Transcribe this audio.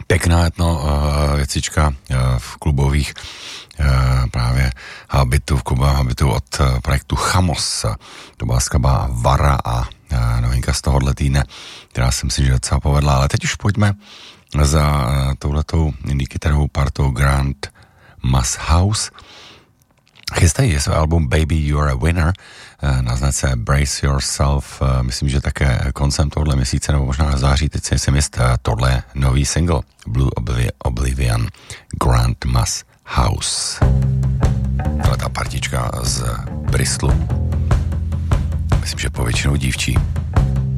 Pěkná věcička v klubových právě habitu, v klubovém habitu od projektu Chamos. To byla skladba Vara a novinka z tohohle týdne, která si myslím, že docela povedla. Ale teď už pojďme za touhletou indie kytarovou partou Grand Mass House. Chystají své album Baby You're a Winner na značce Brace Yourself, myslím, že také koncem tohle měsíce nebo možná září, teď si nejsem jist, tohle je nový single Blue Oblivion Grand Mass House. Tohle ta partička z Bristolu, myslím, že povětšinou dívčí.